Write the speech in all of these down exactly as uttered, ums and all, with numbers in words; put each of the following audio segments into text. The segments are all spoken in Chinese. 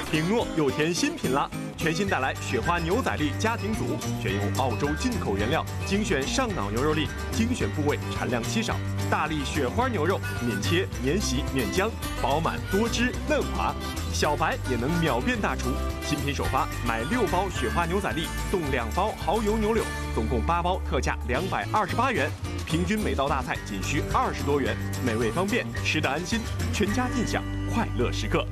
顶诺又添新品啦！全新带来雪花牛仔力家庭组，选用澳洲进口原料，精选上脑牛肉粒，精选部位，产量稀少。大力雪花牛肉，免切、免洗、免浆，饱满多汁嫩滑，小白也能秒变大厨。新品首发，买六包雪花牛仔粒送两包蚝油牛柳，总共八包，特价两百二十八元。平均每道大菜仅需二十多元，美味方便，吃得安心，全家尽享快乐时刻。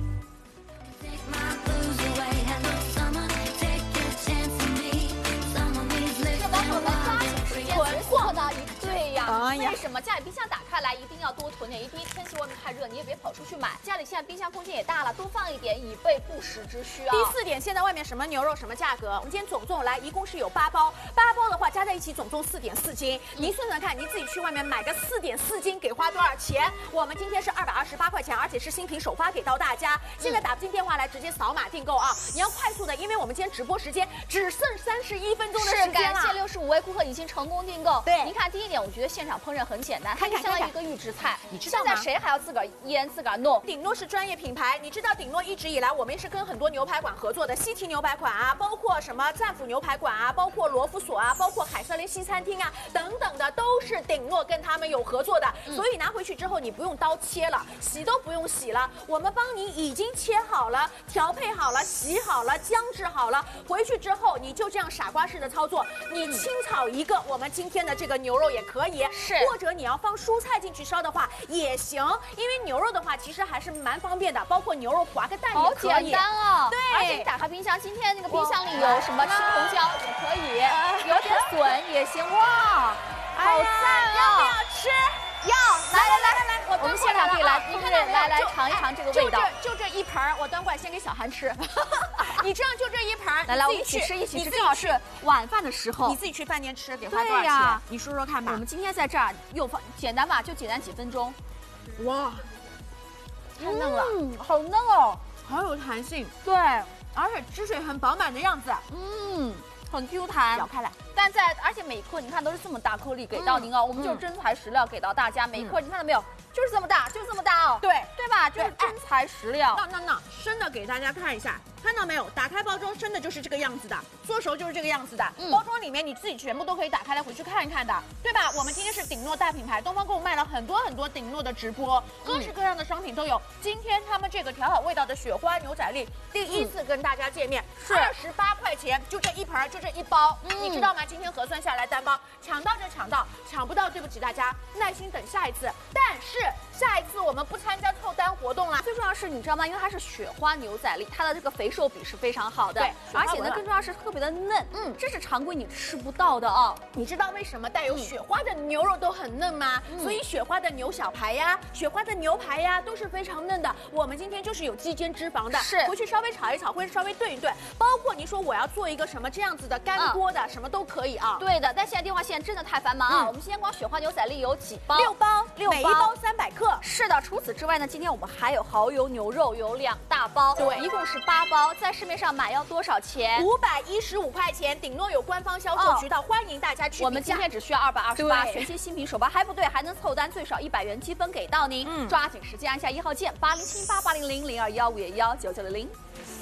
为什么家里冰箱打开来一定要多囤点？一第一，天气外面太热，你也别跑出去买。家里现在冰箱空间也大了，多放一点以备不时之需啊。 第四点，现在外面什么牛肉什么价格？我们今天总共来一共是有八包，八包的话加在一起总共四点四斤。您算算看，您自己去外面买个四点四斤，给花多少钱？我们今天是二百二十八块钱，而且是新品首发给到大家。现在打不进电话来，直接扫码订购啊！你要快速的，因为我们今天直播时间只剩三十一分钟的时间了。 感谢六十五位顾客已经成功订购。 对， 您看第一点，我觉得现场烹饪很简单。 看看相当于一个预制菜， 你知道吗？ 现在谁还要自个儿腌自个儿弄？ 顶诺是专业品牌，你知道顶诺一直以来我们也是跟很多牛排馆合作的，西提牛排馆啊，包括什么战斧牛排馆啊，包括罗夫索啊，包括凯瑟琳西餐厅啊等等的，都是顶诺跟他们有合作的。嗯、所以拿回去之后，你不用刀切了，洗都不用洗了，我们帮你已经切好了，调配好了，洗好了，姜制好了，回去之后你就这样傻瓜式的操作，你清炒一个我们今天的这个牛肉也可以， 是， 或者你要放蔬菜进去烧的话也行，因为牛肉的话其实还是蛮方便的，包括牛肉滑个蛋也可以。 好简单哦。 对， 而且你打开冰箱，今天那个冰箱里有什么青红椒也可以，有点笋也行。哇，好赞哦！ 要不要吃？ 要，来来来来来， 我我们现场可以来烹饪，来来就尝一尝这个味道。 就这就这一盆儿，我端过来先给小韩吃。你知道就这一盆儿， 来来，我们一起吃一起吃，正好是晚饭的时候。 你自己去饭店吃，得花多少钱？你说说看吧。 我们今天在这儿又放简单吧，就简单几分钟。 哇， 太嫩了，嗯，好嫩哦， 好有弹性。 对， 而且汁水很饱满的样子。 嗯。很 Q 弹， 咬开来， 但在而且每一颗你看都是这么大颗粒给到您哦，嗯、我们就是真材实料给到大家，每一颗你看到没有，就是这么大，就是这么大哦， 对对吧？就是真材实料。 那那那生的给大家看一下，看到没有？打开包装，生的就是这个样子的，做熟就是这个样子的。嗯、包装里面你自己全部都可以打开来回去看一看的，对吧？我们今天是顶诺大品牌，东方购物卖了很多很多顶诺的直播，各式各样的商品都有。今天他们这个调好味道的雪花牛仔粒，第一次跟大家见面，是二十八块钱，就这一盆，就这一包。嗯你知道吗？今天核算下来单包抢到就抢到，抢不到对不起大家，耐心等下一次。但是下一次我们不参加凑单活动了。 最重要是你知道吗？因为它是雪花牛仔粒，它的这个肥瘦比是非常好的， 对， 而且呢更重要是特别的嫩，嗯，这是常规你吃不到的哦。 你知道为什么带有雪花的牛肉都很嫩吗？嗯、所以雪花的牛小排呀，雪花的牛排呀都是非常嫩的。我们今天就是有肌间脂肪的， 是回去稍微炒一炒，或者稍微炖一炖。包括你说我要做一个什么这样子的干锅的。嗯什么都可以啊， 对的，但现在电话线真的太繁忙啊。嗯、我们今天光雪花牛仔粒有几包？ 六包， 六包， 每一包三百克。 是的，除此之外呢，今天我们还有蚝油牛肉有两大包， 对， 一共是八包，在市面上买要多少钱？ 五百一十五块钱，顶诺有官方销售渠道，哦、欢迎大家去。 我们今天只需要二百二十八，全新新品首包还不对，还能凑单，最少一百元积分给到您。嗯，抓紧时间按下一号键，八零七八八零零零二幺五幺幺九九零零。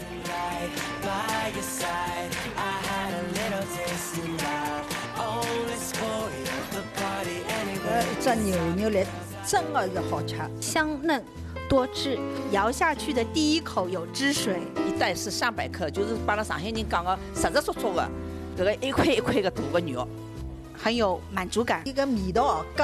呃，这牛肉粒真的是好吃， 香嫩多汁， 咬下去的第一口有汁水。 一袋是三百克，就是把那上海人讲的实实足足的，这个一块一块的大的肉， 很有满足感，一个味道。